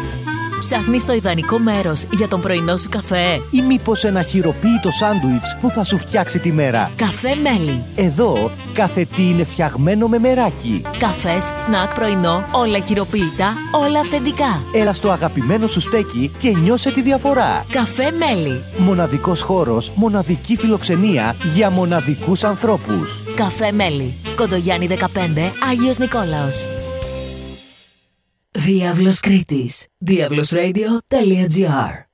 Ψάχνεις το ιδανικό μέρος για τον πρωινό σου καφέ? Ή μήπως ένα χειροποίητο σάντουιτς που θα σου φτιάξει τη μέρα? Καφέ Μέλι. Εδώ κάθε τι είναι φτιαγμένο με μεράκι. Καφές, σνακ, πρωινό, όλα χειροποίητα, όλα αυθεντικά. Έλα στο αγαπημένο σου στέκι και νιώσε τη διαφορά. Καφέ Μέλι. Μοναδικός χώρος, μοναδική φιλοξενία για μοναδικούς ανθρώπους. Καφέ Μέλι. Κοντογιάννη 15, Άγιος Νικόλαος. Διάβλος Κρήτης. Diablosradio.gr